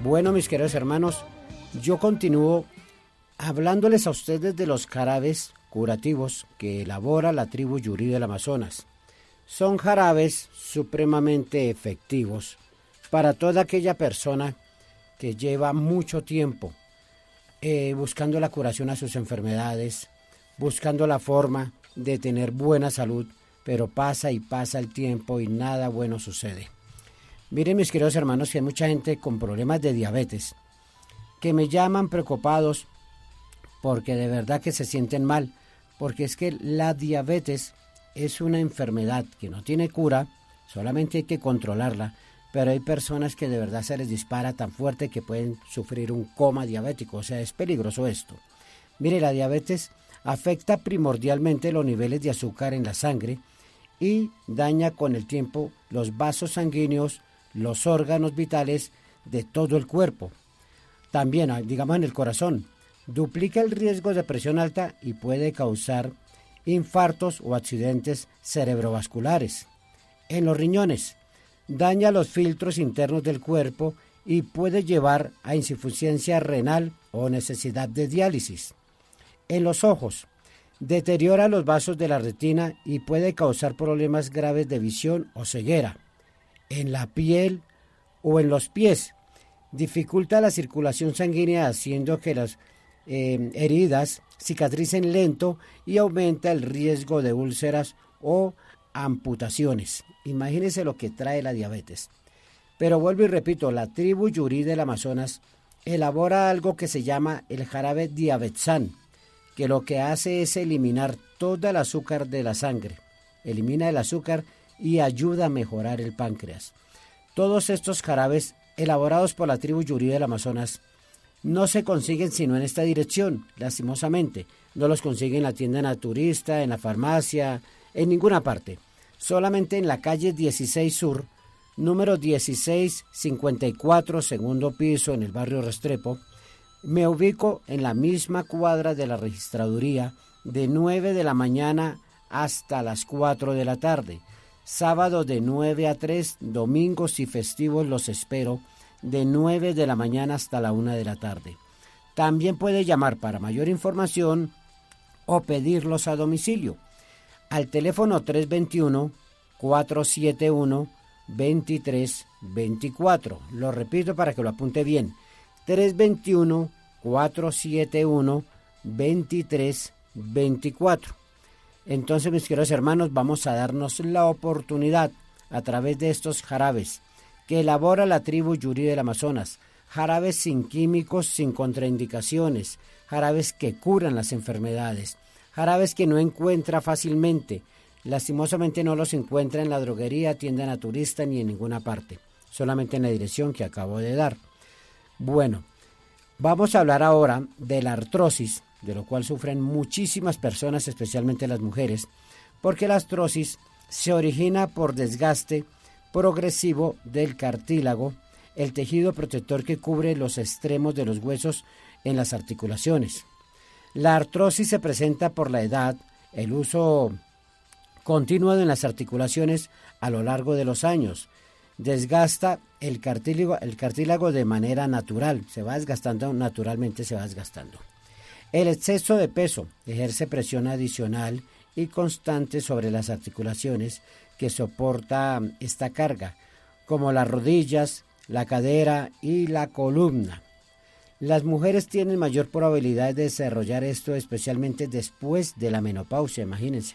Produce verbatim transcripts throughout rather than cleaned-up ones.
Bueno, mis queridos hermanos, yo continúo hablándoles a ustedes de los jarabes curativos que elabora la tribu Yurí del Amazonas. Son jarabes supremamente efectivos para toda aquella persona que lleva mucho tiempo eh, buscando la curación a sus enfermedades, buscando la forma de tener buena salud, pero pasa y pasa el tiempo y nada bueno sucede. Miren, mis queridos hermanos, que hay mucha gente con problemas de diabetes que me llaman preocupados porque de verdad que se sienten mal, porque es que la diabetes es una enfermedad que no tiene cura, solamente hay que controlarla, pero hay personas que de verdad se les dispara tan fuerte que pueden sufrir un coma diabético, o sea, es peligroso esto. Mire, la diabetes afecta primordialmente los niveles de azúcar en la sangre y daña con el tiempo los vasos sanguíneos, los órganos vitales de todo el cuerpo. También, digamos, en el corazón, duplica el riesgo de presión alta y puede causar infartos o accidentes cerebrovasculares. En los riñones, daña los filtros internos del cuerpo y puede llevar a insuficiencia renal o necesidad de diálisis. En los ojos, deteriora los vasos de la retina y puede causar problemas graves de visión o ceguera. En la piel o en los pies, dificulta la circulación sanguínea haciendo que las eh, heridas cicatricen lento y aumenta el riesgo de úlceras o amputaciones. Imagínense lo que trae la diabetes. Pero vuelvo y repito, la tribu Yurí del Amazonas elabora algo que se llama el jarabe Diabetsan, que lo que hace es eliminar todo el azúcar de la sangre, elimina el azúcar y ayuda a mejorar el páncreas. Todos estos jarabes elaborados por la tribu Yurí del Amazonas no se consiguen sino en esta dirección, lastimosamente. No los consiguen en la tienda naturista, en la farmacia, en ninguna parte. Solamente en la calle dieciséis Sur, número dieciséis cincuenta y cuatro, segundo piso, en el barrio Restrepo. Me ubico en la misma cuadra de la registraduría de nueve de la mañana hasta las cuatro de la tarde. Sábado de nueve a tres, domingos y festivos los espero de nueve de la mañana hasta la una de la tarde. También puede llamar para mayor información o pedirlos a domicilio al teléfono tres dos uno, cuatro siete uno, dos tres dos cuatro. Lo repito para que lo apunte bien. tres dos uno, cuatro siete uno, dos tres dos cuatro. Entonces, mis queridos hermanos, vamos a darnos la oportunidad a través de estos jarabes que elabora la tribu Yurí del Amazonas, jarabes sin químicos, sin contraindicaciones, jarabes que curan las enfermedades, jarabes que no encuentra fácilmente, lastimosamente no los encuentra en la droguería, tienda naturista ni en ninguna parte, solamente en la dirección que acabo de dar. Bueno, vamos a hablar ahora de la artrosis, de lo cual sufren muchísimas personas, especialmente las mujeres, porque la artrosis se origina por desgaste progresivo del cartílago, el tejido protector que cubre los extremos de los huesos en las articulaciones. La artrosis se presenta por la edad, el uso continuo en las articulaciones a lo largo de los años. Desgasta el cartílago, el cartílago de manera natural, se va desgastando naturalmente, se va desgastando. El exceso de peso ejerce presión adicional y constante sobre las articulaciones que soporta esta carga, como las rodillas, la cadera y la columna. Las mujeres tienen mayor probabilidad de desarrollar esto, especialmente después de la menopausia, imagínense.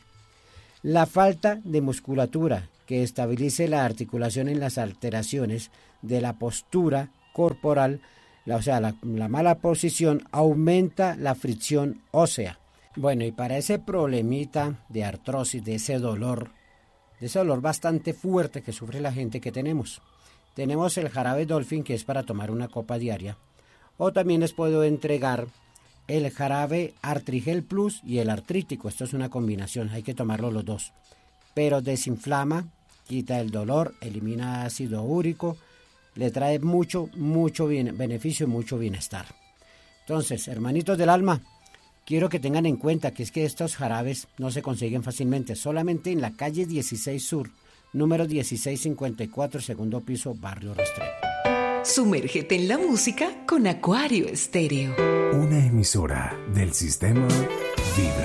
La falta de musculatura que estabilice la articulación en las alteraciones de la postura corporal, la, o sea, la, la mala posición, aumenta la fricción ósea. Bueno, y para ese problemita de artrosis, de ese dolor, de ese dolor bastante fuerte que sufre la gente que tenemos, tenemos el jarabe Dolphin, que es para tomar una copa diaria, o también les puedo entregar el jarabe Artrigel Plus y el artrítico. Esto es una combinación, hay que tomarlo los dos, pero desinflama, quita el dolor, elimina ácido úrico, le trae mucho, mucho bien, beneficio y mucho bienestar. Entonces, hermanitos del alma, quiero que tengan en cuenta que es que estos jarabes no se consiguen fácilmente, solamente en la calle dieciséis Sur, número dieciséis cincuenta y cuatro, segundo piso, barrio Restrepo. Sumérgete en la música con Acuario Estéreo. Una emisora del sistema Vibra.